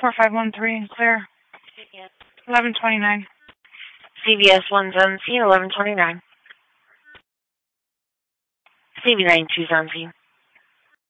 4513, clear. 1129. CVS 1's on scene, 1129. CV92's on scene.